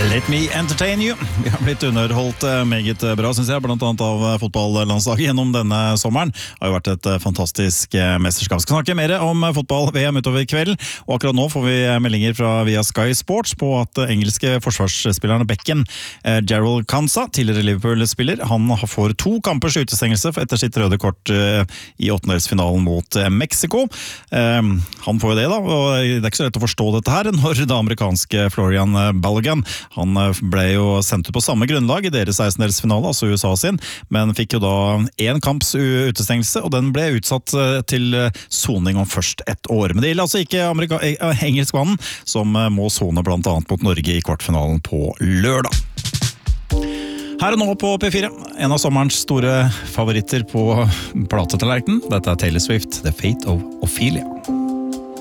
Let me entertain you. Vi har blitt underholdt meget bra, synes jeg, blant annet av fotballlandslaget gjennom denne sommeren. Det har jo vært et fantastisk mesterskap. Vi skal snakke mer om fotball-VM utover kvelden, og akkurat nå får vi meldinger fra via Sky Sports på at engelske forsvarsspillerne Becken, Jarrell Kansa, tidligere Liverpool-spiller, han får 2 kampers utestengelse etter sitt røde kort i åttendedelsfinalen mot Mexico. Han får jo det da, og det er ikke så lett å forstå dette her, når det amerikanske Florian Balogun, han ble jo sendt ut på samme grunnlag i deres 16-delsfinale, altså USA sin, men fikk jo da 1 kamps utestengelse, og den ble utsatt til soning om først 1 år. Men det gjelder altså ikke engelskmannen, som må sone blant annet mot Norge i kvartfinalen på lørdag. Her og nå på P4, en av sommerens store favoritter på platetallerkenen. Dette er Taylor Swift, The Fate of Ophelia.